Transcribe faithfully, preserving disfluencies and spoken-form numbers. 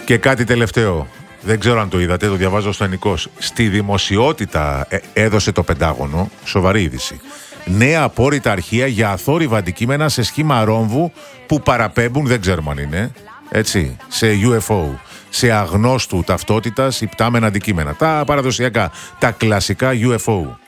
Και κάτι τελευταίο. Δεν ξέρω αν το είδατε, το διαβάζω στο Ενικός. Στη δημοσιότητα ε, έδωσε το Πεντάγωνο, σοβαρή είδηση, νέα απόρριτα αρχεία για αθόρυβα αντικείμενα σε σχήμα ρόμβου που παραπέμπουν, δεν ξέρουμε αν είναι, έτσι, σε γιου εφ ο, σε αγνώστου ταυτότητας υπτάμενα αντικείμενα. Τα παραδοσιακά, τα κλασικά γιου εφ ο.